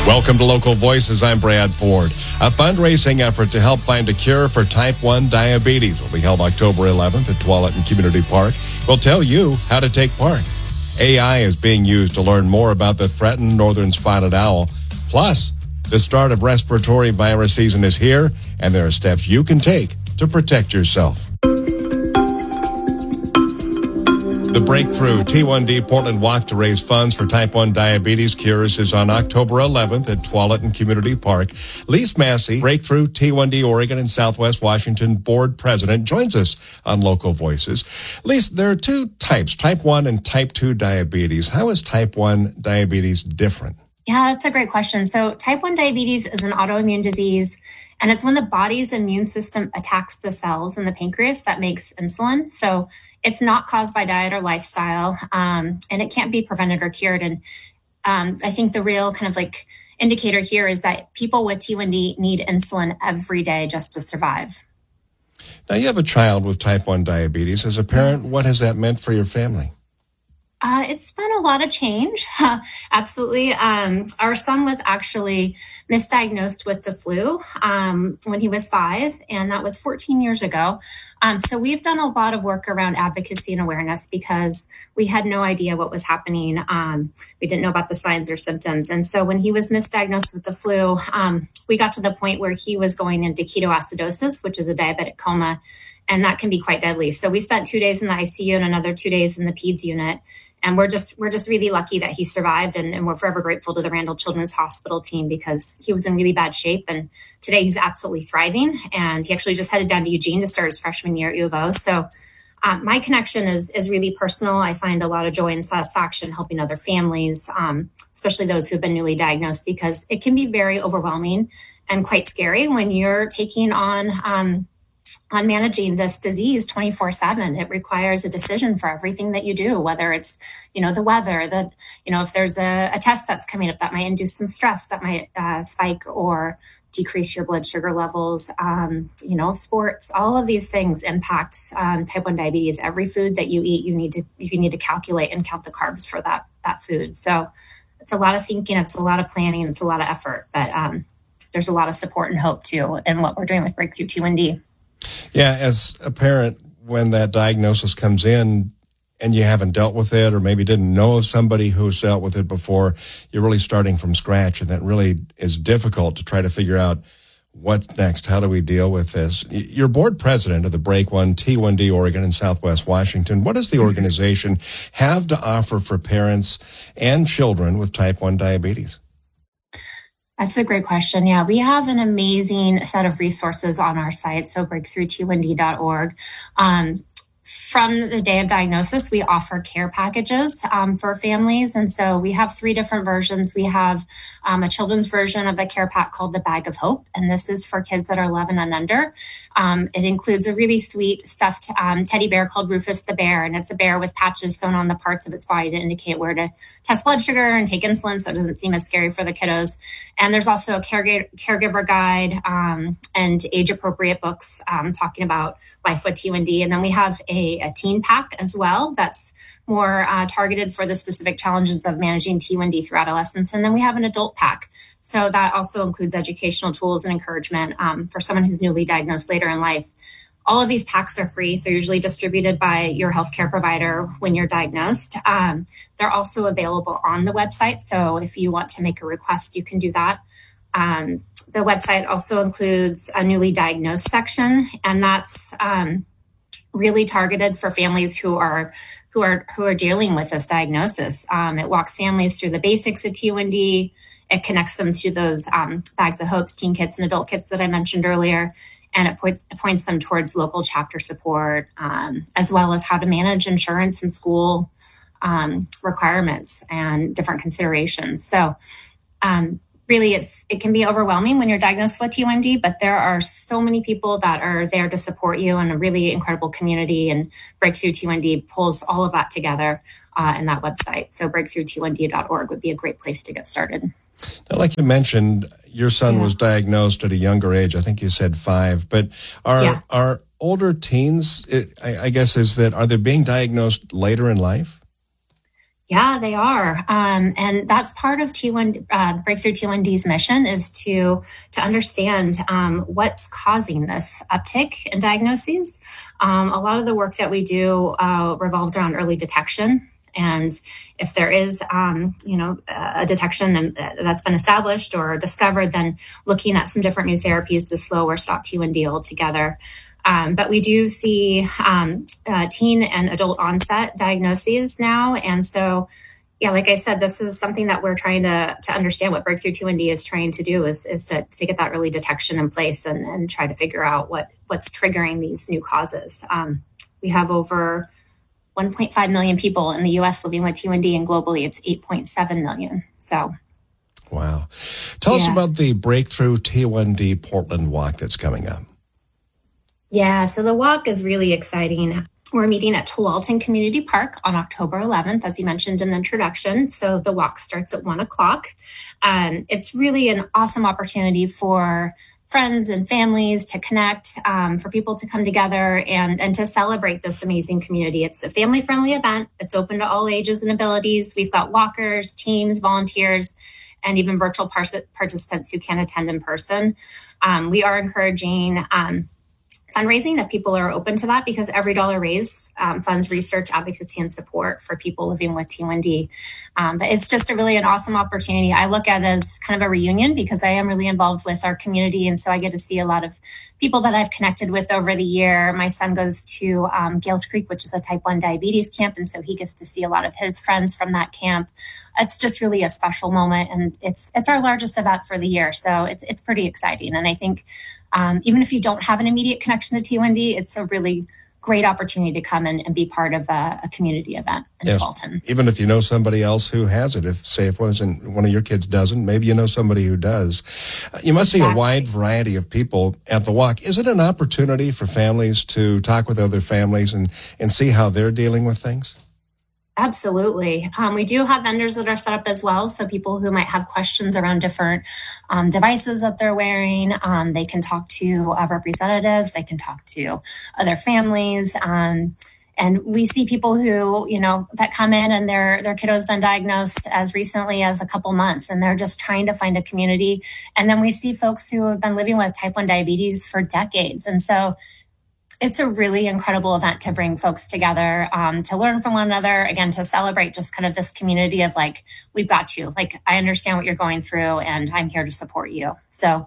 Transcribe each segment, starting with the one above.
Welcome to Local Voices. I'm Brad Ford. A fundraising effort to help find a cure for type 1 diabetes will be held October 11th at Tualatin Community Park. We'll tell you how to take part. AI is being used to learn more about the threatened northern spotted owl. Plus, the start of respiratory virus season is here, and there are steps you can take to protect yourself. The Breakthrough T1D Portland Walk to raise funds for type 1 diabetes cures is on October 11th at Tualatin Community Park. Lise Massey, Breakthrough T1D Oregon and Southwest Washington Board President, joins us on Local Voices. Lise, there are two types, type 1 and type 2 diabetes. How is type 1 diabetes different? Yeah, that's a great question. So type 1 diabetes is an autoimmune disease, and it's when the body's immune system attacks the cells in the pancreas that makes insulin. So it's not caused by diet or lifestyle, and it can't be prevented or cured. And I think the real kind of like indicator here is that people with T1D need insulin every day just to survive. Now, you have a child with type 1 diabetes. As a parent, what has that meant for your family? It's been a lot of change. Absolutely. Our son was actually misdiagnosed with the flu when he was 5, and that was 14 years ago. So we've done a lot of work around advocacy and awareness because we had no idea what was happening. We didn't know about the signs or symptoms. And so when he was misdiagnosed with the flu, we got to the point where he was going into ketoacidosis, which is a diabetic coma, and that can be quite deadly. So we spent 2 days in the ICU and another 2 days in the PEDS unit. And we're just really lucky that he survived, and we're forever grateful to the Randall Children's Hospital team because he was in really bad shape. And today he's absolutely thriving. And he actually just headed down to Eugene to start his freshman year at U of O. So my connection is really personal. I find a lot of joy and satisfaction helping other families, especially those who have been newly diagnosed, because it can be very overwhelming and quite scary when you're taking on managing this disease 24/7. It requires a decision for everything that you do, whether it's, the weather, if there's a test that's coming up that might induce some stress that might spike or decrease your blood sugar levels, sports, all of these things impact type 1 diabetes. Every food that you eat, you need to calculate and count the carbs for that food. So it's a lot of thinking, it's a lot of planning, it's a lot of effort, but there's a lot of support and hope too in what we're doing with Breakthrough T1D. Yeah, as a parent, when that diagnosis comes in and you haven't dealt with it or maybe didn't know of somebody who's dealt with it before, you're really starting from scratch, and that really is difficult to try to figure out what's next. How do we deal with this? You're board president of the Break One T1D Oregon and Southwest Washington. What does the organization have to offer for parents and children with type 1 diabetes? That's a great question. Yeah, we have an amazing set of resources on our site, so breakthrough-t1d.org. From the day of diagnosis, we offer care packages for families. And so we have 3 different versions. We have a children's version of the care pack called the Bag of Hope. And this is for kids that are 11 and under. It includes a really sweet stuffed teddy bear called Rufus the Bear. And it's a bear with patches sewn on the parts of its body to indicate where to test blood sugar and take insulin, so it doesn't seem as scary for the kiddos. And there's also a caregiver guide and age-appropriate books talking about life with T1D. And then we have a teen pack as well that's more targeted for the specific challenges of managing T1D through adolescence. And then we have an adult pack. So that also includes educational tools and encouragement for someone who's newly diagnosed later in life. All of these packs are free. They're usually distributed by your healthcare provider when you're diagnosed. They're also available on the website. So if you want to make a request, you can do that. The website also includes a newly diagnosed section, and that's really targeted for families who are dealing with this diagnosis. It walks families through the basics of T1D. It connects them to those bags of hopes, teen kits and adult kits that I mentioned earlier, and it points them towards local chapter support, as well as how to manage insurance and school requirements and different considerations. So really, it can be overwhelming when you're diagnosed with T1D, but there are so many people that are there to support you and a really incredible community, and Breakthrough T1D pulls all of that together in that website. So breakthrough-t1d.org would be a great place to get started. Now, like you mentioned, your son was diagnosed at a younger age. I think you said 5, but are older teens, I guess, are they being diagnosed later in life? Yeah, they are, and that's part of T1 Breakthrough T1D's mission is to understand what's causing this uptick in diagnoses. A lot of the work that we do revolves around early detection, and if there is, a detection that's been established or discovered, then looking at some different new therapies to slow or stop T1D altogether. But we do see teen and adult onset diagnoses now. And so, yeah, like I said, this is something that we're trying to understand what Breakthrough T1D is trying to do is to get that early detection in place and try to figure out what's triggering these new causes. We have over 1.5 million people in the U.S. living with T1D, and globally it's 8.7 million. So. Wow. Tell us about the Breakthrough T1D Portland Walk that's coming up. Yeah, so the walk is really exciting. We're meeting at Tualatin Community Park on October 11th, as you mentioned in the introduction. So the walk starts at 1 o'clock. It's really an awesome opportunity for friends and families to connect, for people to come together and to celebrate this amazing community. It's a family-friendly event. It's open to all ages and abilities. We've got walkers, teams, volunteers, and even virtual participants who can attend in person. We are encouraging fundraising if people are open to that, because every dollar raised funds research, advocacy, and support for people living with T1D. But it's just an awesome opportunity. I look at it as kind of a reunion because I am really involved with our community. And so I get to see a lot of people that I've connected with over the year. My son goes to Gales Creek, which is a type 1 diabetes camp. And so he gets to see a lot of his friends from that camp. It's just really a special moment. And it's our largest event for the year. So it's pretty exciting. And I think even if you don't have an immediate connection to T1D, it's a really great opportunity to come and be part of a community event in Tualatin. Even if you know somebody else who has it, if one of your kids doesn't, maybe you know somebody who does. You must see a wide variety of people at the walk. Is it an opportunity for families to talk with other families and see how they're dealing with things? Absolutely. We do have vendors that are set up as well. So people who might have questions around different devices that they're wearing, they can talk to representatives, they can talk to other families. And we see people who, that come in and their kiddo's been diagnosed as recently as a couple months, and they're just trying to find a community. And then we see folks who have been living with type 1 diabetes for decades. And so it's a really incredible event to bring folks together, to learn from one another, again, to celebrate just kind of this community of we've got you. I understand what you're going through and I'm here to support you. So,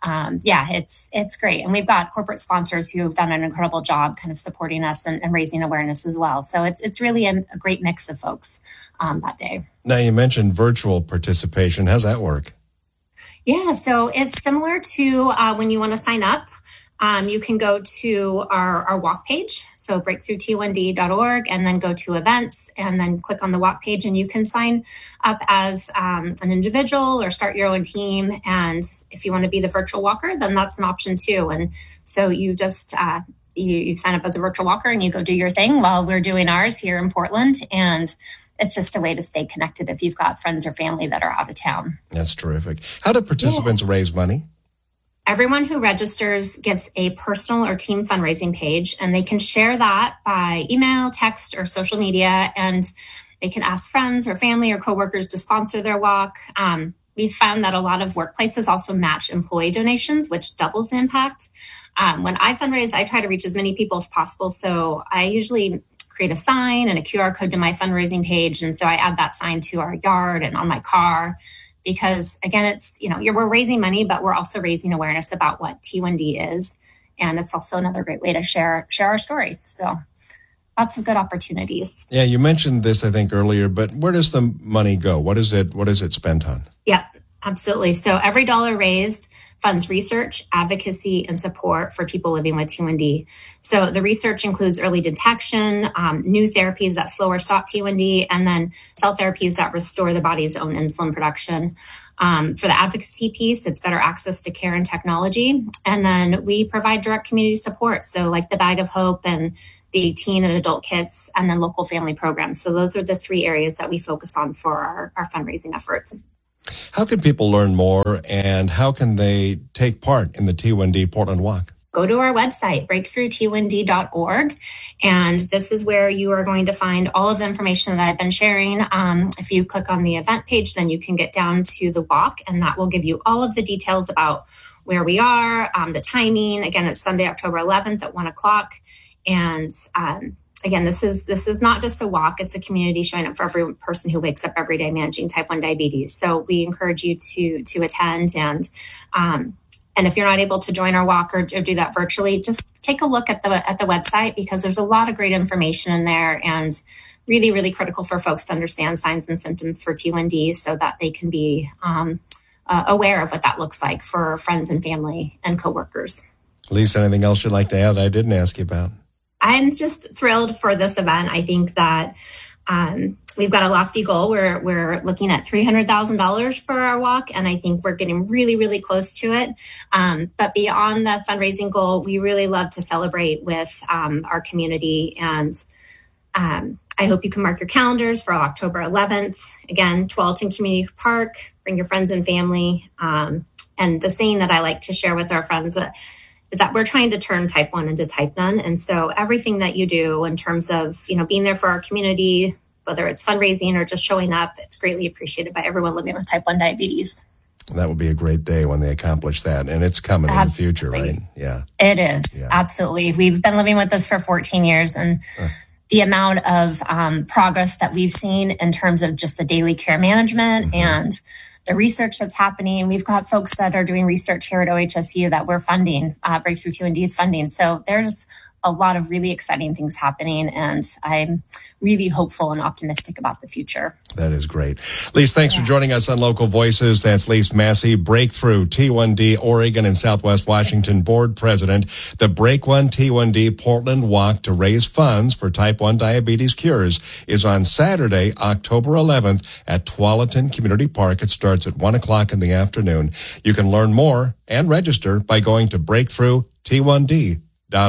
it's great. And we've got corporate sponsors who have done an incredible job kind of supporting us and raising awareness as well. So it's really a great mix of folks that day. Now, you mentioned virtual participation. How's that work? Yeah, so it's similar to when you want to sign up. You can go to our walk page, so breakthrought1d.org, and then go to events and then click on the walk page, and you can sign up as an individual or start your own team. And if you want to be the virtual walker, then that's an option too. And so you just you sign up as a virtual walker and you go do your thing while we're doing ours here in Portland. And it's just a way to stay connected if you've got friends or family that are out of town. That's terrific. How do participants raise money? Everyone who registers gets a personal or team fundraising page, and they can share that by email, text, or social media. And they can ask friends or family or coworkers to sponsor their walk. We've found that a lot of workplaces also match employee donations, which doubles the impact. When I fundraise, I try to reach as many people as possible. So I usually create a sign and a QR code to my fundraising page. And so I add that sign to our yard and on my car. Because again, it's, we're raising money, but we're also raising awareness about what T1D is. And it's also another great way to share our story. So lots of good opportunities. Yeah, you mentioned this, I think, earlier, but where does the money go? What is it spent on? Yeah, absolutely. So every dollar raised funds research, advocacy, and support for people living with T1D. So the research includes early detection, new therapies that slow or stop T1D, and then cell therapies that restore the body's own insulin production. For the advocacy piece, it's better access to care and technology. And then we provide direct community support. So like the Bag of Hope and the teen and adult kits, and then local family programs. So those are the three areas that we focus on for our fundraising efforts. How can people learn more, and how can they take part in the T1D Portland Walk? go to our website, breakthrough-t1d.org. And this is where you are going to find all of the information that I've been sharing. If you click on the event page, then you can get down to the walk, and that will give you all of the details about where we are, the timing. Again, it's Sunday, October 11th at 1 o'clock. And again, this is not just a walk, it's a community showing up for every person who wakes up every day managing type 1 diabetes. So we encourage you to attend. And if you're not able to join our walk or do that virtually, just take a look at the website, because there's a lot of great information in there, and really, really critical for folks to understand signs and symptoms for T1D so that they can be aware of what that looks like for friends and family and coworkers. Lisa, anything else you'd like to add I didn't ask you about? I'm just thrilled for this event. I think that we've got a lofty goal. We're looking at $300,000 for our walk, and I think we're getting really, really close to it. But beyond the fundraising goal, we really love to celebrate with our community, and I hope you can mark your calendars for October 11th. Again, Tualatin Community Park. Bring your friends and family. And the saying that I like to share with our friends is that we're trying to turn type 1 into type none. And so everything that you do in terms of, being there for our community, whether it's fundraising or just showing up, it's greatly appreciated by everyone living with type 1 diabetes. That would be a great day when they accomplish that. And it's coming in the future, right? Yeah. It is. Yeah. Absolutely. We've been living with this for 14 years, and the amount of progress that we've seen in terms of just the daily care management and the research that's happening. We've got folks that are doing research here at OHSU that we're funding, Breakthrough T1D is funding. So there's a lot of really exciting things happening, and I'm really hopeful and optimistic about the future. That is great. Lise, thanks for joining us on Local Voices. That's Lise Massey, Breakthrough T1D Oregon and Southwest Washington Board President. The Break One T1D Portland Walk to raise funds for type 1 diabetes cures is on Saturday, October 11th at Tualatin Community Park. It starts at 1 o'clock in the afternoon. You can learn more and register by going to breakthrough-t1d.org.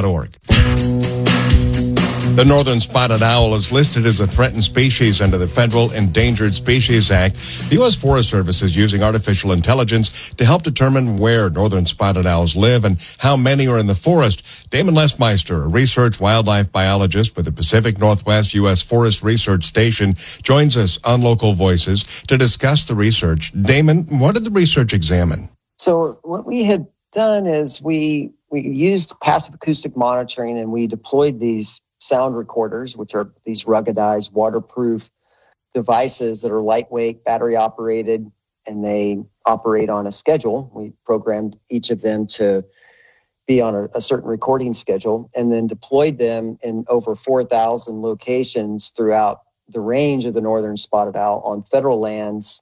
The northern spotted owl is listed as a threatened species under the Federal Endangered Species Act. The U.S. Forest Service is using artificial intelligence to help determine where northern spotted owls live and how many are in the forest. Damon Lesmeister, a research wildlife biologist with the Pacific Northwest U.S. Forest Research Station, joins us on Local Voices to discuss the research. Damon, what did the research examine? So what we had done is we used passive acoustic monitoring, and we deployed these sound recorders, which are these ruggedized, waterproof devices that are lightweight, battery operated, and they operate on a schedule. We programmed each of them to be on a certain recording schedule, and then deployed them in over 4,000 locations throughout the range of the northern spotted owl on federal lands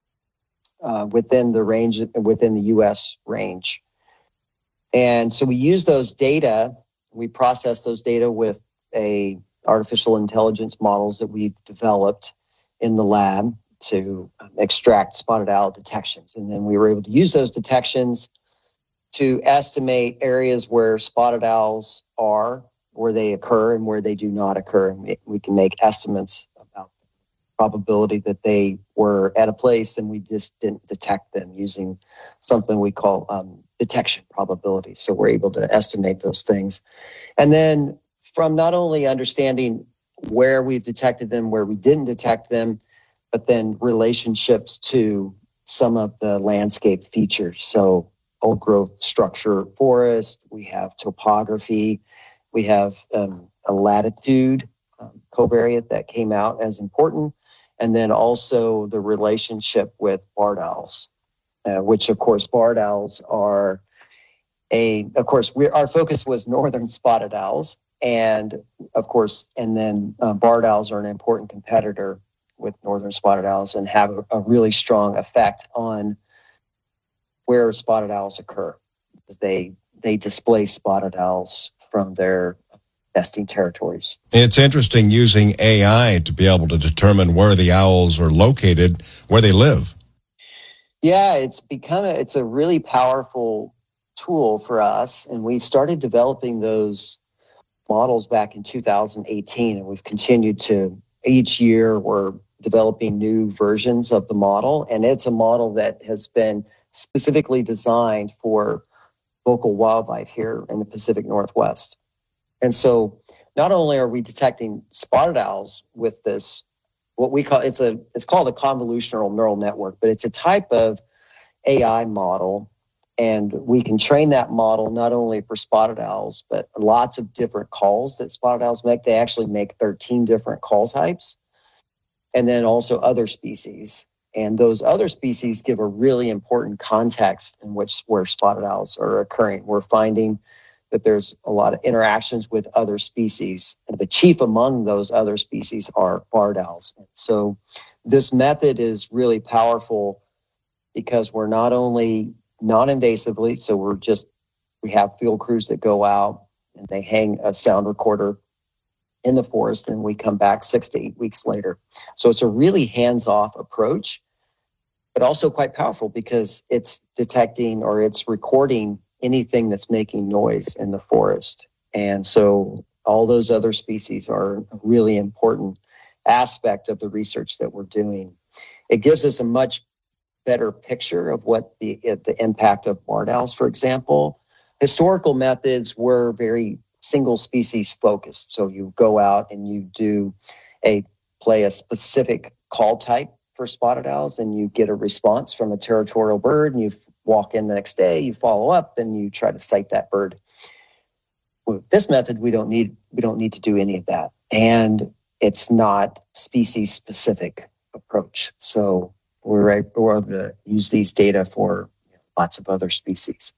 within the U.S. range. And so we use those data, we process those data with artificial intelligence models that we've developed in the lab to extract spotted owl detections. And then we were able to use those detections to estimate areas where spotted owls are, where they occur and where they do not occur. And we can make estimates about the probability that they were at a place and we just didn't detect them using something we call detection probability. So we're able to estimate those things. And then from not only understanding where we've detected them, where we didn't detect them, but then relationships to some of the landscape features. So old growth structure, forest, we have topography, we have a latitude covariate that came out as important, and then also the relationship with barred owls, which of course barred owls are our focus was northern spotted owls, and of course, and then barred owls are an important competitor with northern spotted owls and have a really strong effect on where spotted owls occur, because they displace spotted owls from their nesting territories. It's interesting using AI to be able to determine where the owls are located, where they live. Yeah, it's a really powerful tool for us, and we started developing those models back in 2018, and we've continued to, each year we're developing new versions of the model, and it's a model that has been specifically designed for local wildlife here in the Pacific Northwest. And so not only are we detecting spotted owls with this, what we call, it's called a convolutional neural network, but it's a type of AI model. And we can train that model not only for spotted owls, but lots of different calls that spotted owls make. They actually make 13 different call types, and then also other species. And those other species give a really important context in where spotted owls are occurring. We're finding that there's a lot of interactions with other species. And the chief among those other species are barred owls. So this method is really powerful because we're not only non-invasively, so we have field crews that go out and they hang a sound recorder in the forest, and we come back 6 to 8 weeks later. So it's a really hands-off approach, but also quite powerful because it's detecting or it's recording anything that's making noise in the forest. And so all those other species are a really important aspect of the research that we're doing. It gives us a much better picture of what the impact of barred owls, for example. Historical methods were very single species focused. So you go out and you play a specific call type for spotted owls, and you get a response from a territorial bird, and you walk in the next day, you follow up, and you try to cite that bird. With this method, we don't need to do any of that, and it's not species specific approach. So we're able to use these data for lots of other species.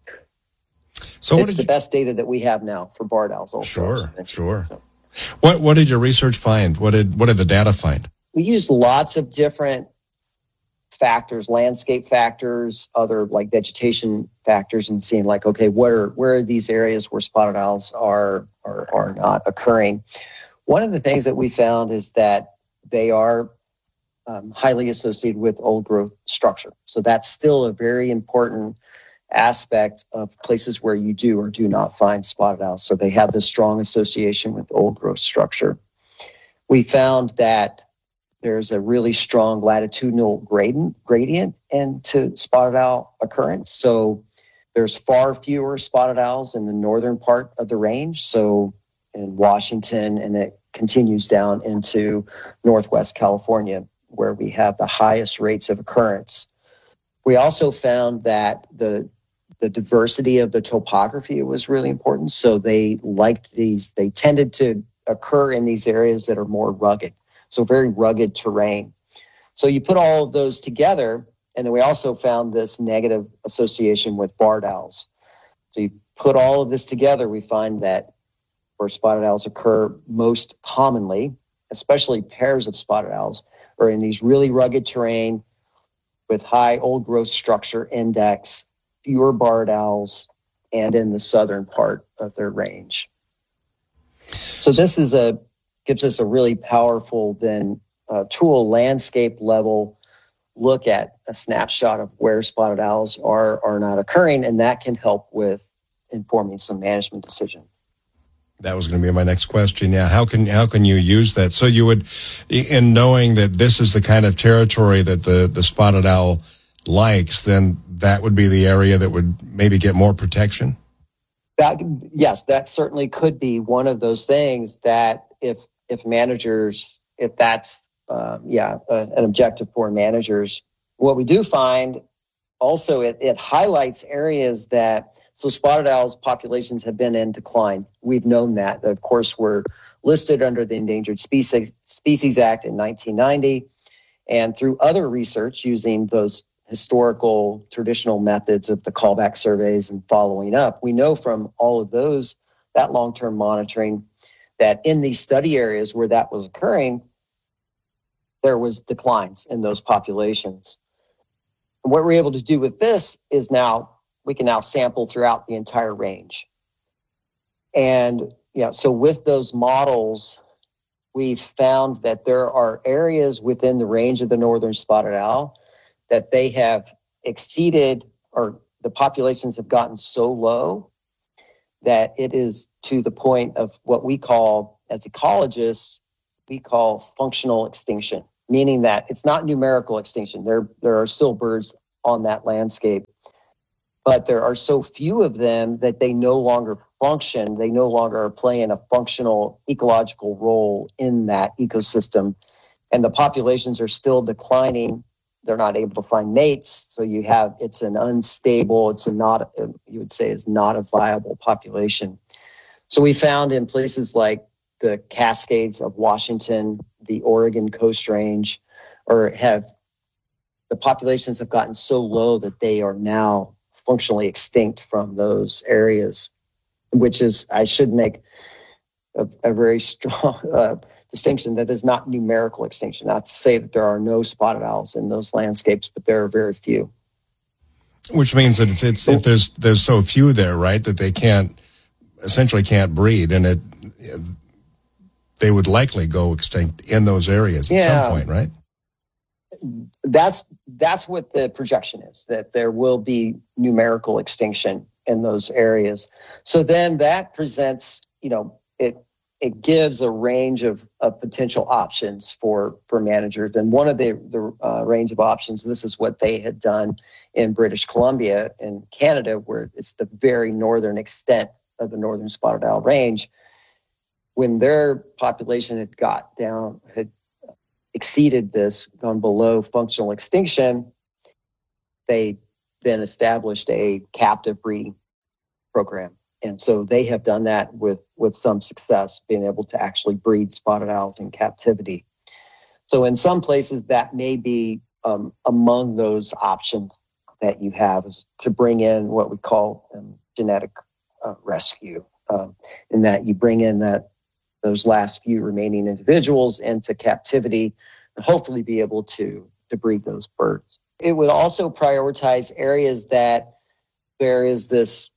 So it's the best data that we have now for barred owls. Also. Sure. So. What did your research find? What did the data find? We used lots of different factors, landscape factors, other like vegetation factors, and seeing like, okay, where are these areas where spotted owls are not occurring? One of the things that we found is that they are highly associated with old growth structure. So that's still a very important aspect of places where you do or do not find spotted owls. So they have this strong association with old growth structure. We found that there's a really strong latitudinal gradient into spotted owl occurrence. So there's far fewer spotted owls in the northern part of the range. So in Washington, and it continues down into Northwest California, where we have the highest rates of occurrence. We also found that the diversity of the topography was really important. So they tended to occur in these areas that are more rugged. So very rugged terrain. So you put all of those together, and then we also found this negative association with barred owls. So you put all of this together, we find that where spotted owls occur most commonly, especially pairs of spotted owls, are in these really rugged terrain with high old growth structure index, fewer barred owls, and in the southern part of their range. So this gives us a really powerful tool, landscape level look at a snapshot of where spotted owls are not occurring, and that can help with informing some management decisions. That was going to be my next question. Yeah, how can you use that? So you would, in knowing that this is the kind of territory that the spotted owl likes, then that would be the area that would maybe get more protection? Yes, that certainly could be one of those things that if that's an objective for managers. What we do find also, it highlights areas that, so spotted owls populations have been in decline. We've known that. Of course, we're listed under the Endangered Species Act in 1990, and through other research using those historical traditional methods of the callback surveys and following up, we know from all of that long-term monitoring, that in these study areas where that was occurring, there was declines in those populations. And what we're able to do with this is we can now sample throughout the entire range. And so with those models, we've found that there are areas within the range of the northern spotted owl that they have exceeded, or the populations have gotten so low that it is to the point of what we call, as ecologists, we call functional extinction, meaning that it's not numerical extinction. There are still birds on that landscape, but there are so few of them that they no longer function. They no longer are playing a functional ecological role in that ecosystem. And the populations are still declining. They're not able to find mates. So it's an unstable, you would say is not a viable population. So we found in places like the Cascades of Washington, the Oregon Coast Range, the populations have gotten so low that they are now functionally extinct from those areas, which is, I should make a very strong distinction that is not numerical extinction. Not to say that there are no spotted owls in those landscapes, but there are very few. Which means that it's if there's so few there, right, that they essentially can't breed, and they would likely go extinct in those areas at some point, right? That's what the projection is, that there will be numerical extinction in those areas. So then that presents, it gives a range of potential options for managers. And one of the range of options, this is what they had done in British Columbia in Canada, where it's the very northern extent of the northern spotted owl range. When their population had exceeded this, gone below functional extinction, they then established a captive breeding program. And so they have done that with some success, being able to actually breed spotted owls in captivity. So in some places that may be among those options that you have, is to bring in what we call genetic rescue, in that you bring in those last few remaining individuals into captivity and hopefully be able to breed those birds. It would also prioritize areas that there's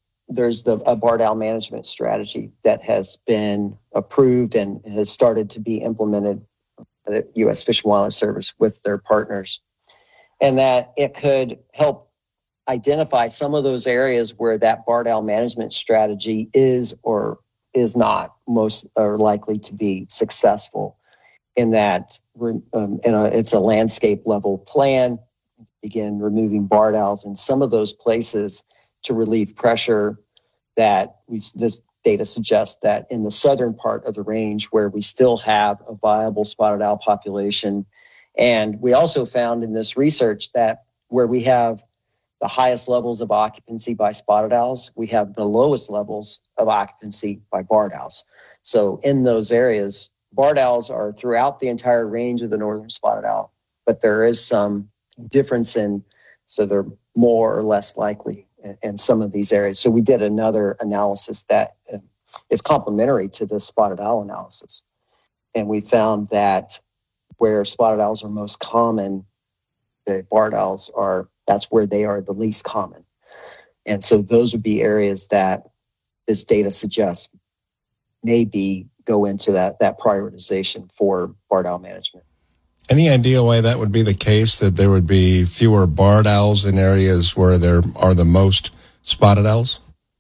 a barred owl management strategy that has been approved and has started to be implemented by the U.S. Fish and Wildlife Service with their partners, and that it could help identify some of those areas where that barred owl management strategy is or is not most or likely to be successful, in that it's a landscape level plan, begin removing barred owls in some of those places to relieve pressure that this data suggests that in the southern part of the range where we still have a viable spotted owl population. And we also found in this research that where we have the highest levels of occupancy by spotted owls, we have the lowest levels of occupancy by barred owls. So in those areas, barred owls are throughout the entire range of the northern spotted owl, but there is some difference so they're more or less likely in some of these areas. So we did another analysis that is complementary to this spotted owl analysis. And we found that where spotted owls are most common, the barred owls that's where they are the least common. And so those would be areas that this data suggests maybe go into that prioritization for barred owl management. Any idea why that would be the case, that there would be fewer barred owls in areas where there are the most spotted owls?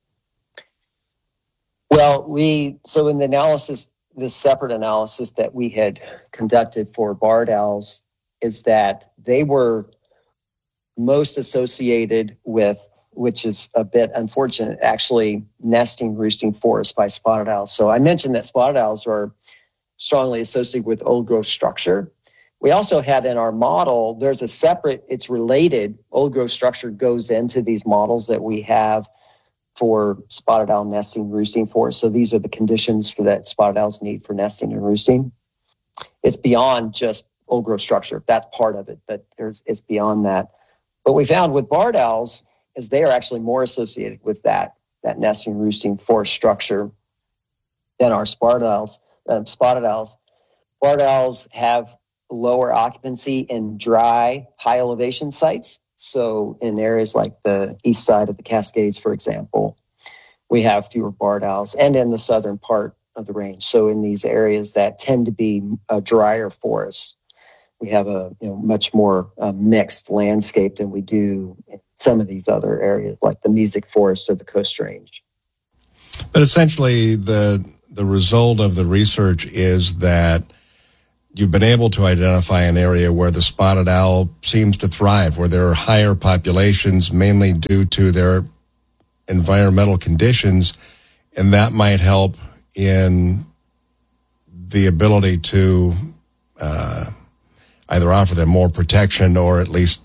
Well, so in the analysis, this separate analysis that we had conducted for barred owls, is that they were most associated with, which is a bit unfortunate, actually nesting, roosting forests by spotted owls. So I mentioned that spotted owls are strongly associated with old growth structure. We also had in our model, it's related, old growth structure goes into these models that we have for spotted owl nesting, roosting forests. So these are the conditions for that spotted owls need for nesting and roosting. It's beyond just old growth structure. That's part of it, but it's beyond that. What we found with barred owls is they are actually more associated with that nesting, roosting forest structure than our spotted owls. Barred owls have lower occupancy in dry, high elevation sites. So in areas like the east side of the Cascades, for example, we have fewer barred owls, and in the southern part of the range. So in these areas that tend to be drier forests, we have a much more mixed landscape than we do in some of these other areas, like the Music Forests of the Coast Range. But essentially, the result of the research is that you've been able to identify an area where the spotted owl seems to thrive, where there are higher populations, mainly due to their environmental conditions, and that might help in the ability to either offer them more protection or at least,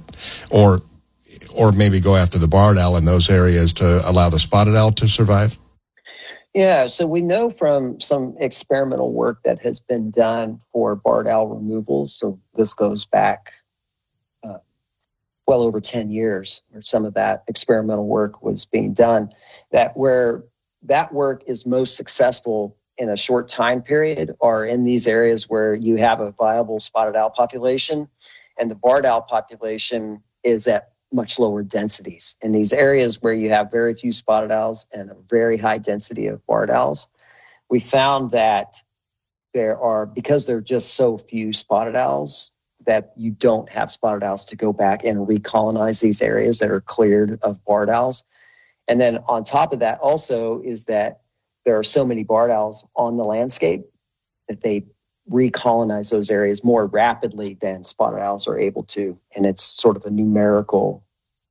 or maybe go after the barred owl in those areas to allow the spotted owl to survive? Yeah, so we know from some experimental work that has been done for barred owl removals, so this goes back well over 10 years, where some of that experimental work was being done, that where that work is most successful in a short time period are in these areas where you have a viable spotted owl population, and the barred owl population is at much lower densities. In these areas where you have very few spotted owls and a very high density of barred owls, we found that because there are just so few spotted owls, that you don't have spotted owls to go back and recolonize these areas that are cleared of barred owls. And then on top of that also is that there are so many barred owls on the landscape that they recolonize those areas more rapidly than spotted owls are able to. And it's sort of a numerical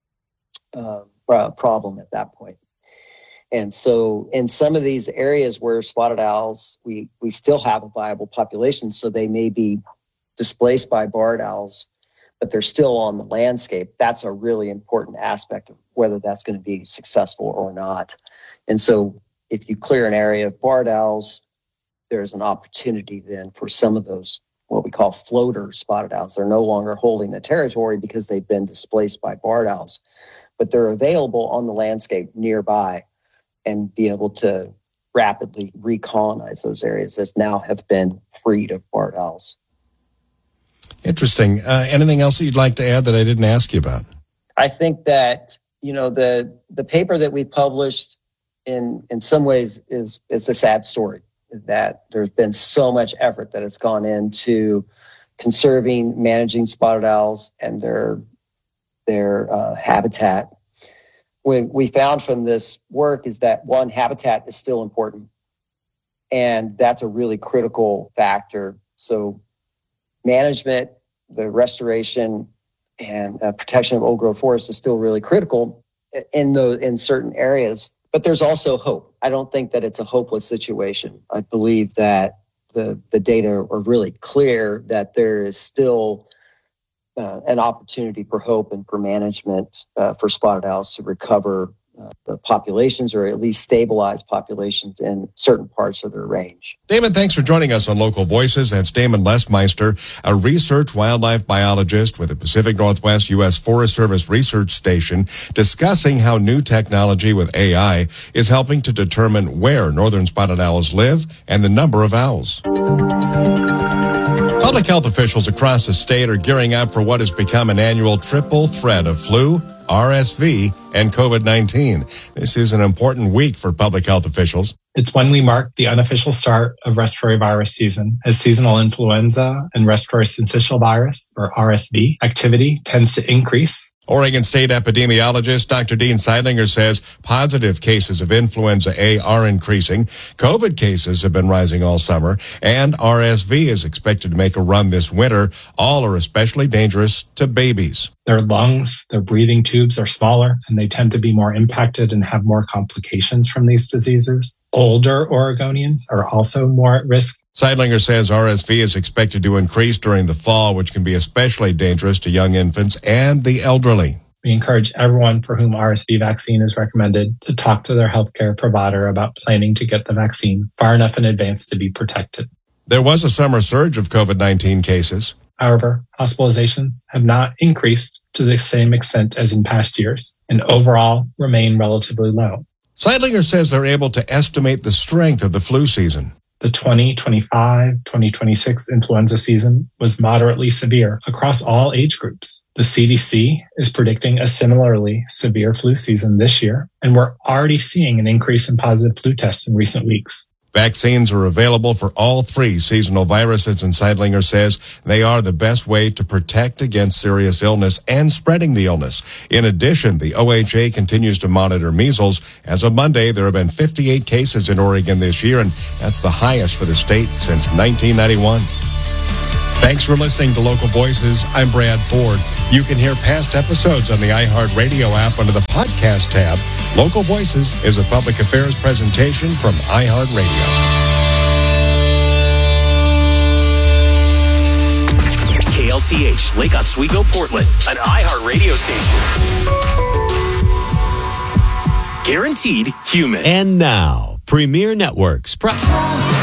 problem at that point. And so in some of these areas where spotted owls, we still have a viable population, so they may be displaced by barred owls, but they're still on the landscape. That's a really important aspect of whether that's going to be successful or not. And so if you clear an area of barred owls, there's an opportunity then for some of those, what we call floater spotted owls. They're no longer holding the territory because they've been displaced by barred owls, but they're available on the landscape nearby and be able to rapidly recolonize those areas that now have been freed of barred owls. Interesting. Anything else that you'd like to add that I didn't ask you about? I think that, the paper that we published in some ways is a sad story, that there's been so much effort that has gone into conserving, managing spotted owls and their habitat. What we found from this work is that, one, habitat is still important, and that's a really critical factor. So management, the restoration and protection of old-growth forests is still really critical in certain areas. But there's also hope. I don't think that it's a hopeless situation. I believe that the data are really clear that there is still an opportunity for hope and for management for spotted owls to recover the populations, or at least stabilize populations in certain parts of their range. Damon, thanks for joining us on Local Voices. That's Damon Lesmeister, a research wildlife biologist with the Pacific Northwest U.S. Forest Service Research Station, discussing how new technology with AI is helping to determine where northern spotted owls live and the number of owls. Public health officials across the state are gearing up for what has become an annual triple threat of flu, RSV, and COVID-19. This is an important week for public health officials. It's when we mark the unofficial start of respiratory virus season, as seasonal influenza and respiratory syncytial virus, or RSV, activity tends to increase. Oregon State epidemiologist Dr. Dean Seidlinger says positive cases of influenza A are increasing. COVID cases have been rising all summer, and RSV is expected to make a run this winter. All are especially dangerous to babies. Their lungs, their breathing tubes are smaller, and they tend to be more impacted and have more complications from these diseases. Older Oregonians are also more at risk. Seidlinger says RSV is expected to increase during the fall, which can be especially dangerous to young infants and the elderly. We encourage everyone for whom RSV vaccine is recommended to talk to their healthcare provider about planning to get the vaccine far enough in advance to be protected. There was a summer surge of COVID-19 cases. However, hospitalizations have not increased to the same extent as in past years and overall remain relatively low. Seidlinger says they're able to estimate the strength of the flu season. The 2025-2026 influenza season was moderately severe across all age groups. The CDC is predicting a similarly severe flu season this year, and we're already seeing an increase in positive flu tests in recent weeks. Vaccines are available for all three seasonal viruses, and Seidlinger says they are the best way to protect against serious illness and spreading the illness. In addition, the OHA continues to monitor measles. As of Monday, there have been 58 cases in Oregon this year, and that's the highest for the state since 1991. Thanks for listening to Local Voices. I'm Brad Ford. You can hear past episodes on the iHeartRadio app under the podcast tab. Local Voices is a public affairs presentation from iHeartRadio. KLTH, Lake Oswego, Portland, an iHeartRadio station. Guaranteed human. And now, Premier Networks.